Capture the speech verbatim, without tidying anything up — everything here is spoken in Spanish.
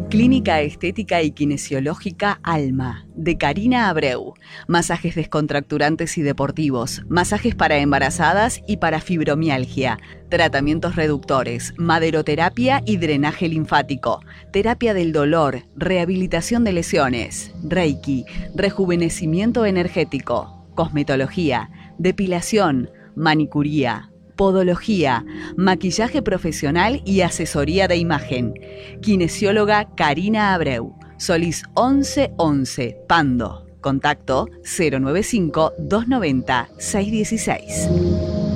Clínica Estética y Kinesiológica Alma, de Karina Abreu. Masajes descontracturantes y deportivos, masajes para embarazadas y para fibromialgia, tratamientos reductores, maderoterapia y drenaje linfático, terapia del dolor, rehabilitación de lesiones, reiki, rejuvenecimiento energético, cosmetología, depilación, manicuría, podología, maquillaje profesional y asesoría de imagen. Kinesióloga Karina Abreu, Solís once once, Pando. Contacto cero nueve cinco, dos nueve cero, seis uno seis.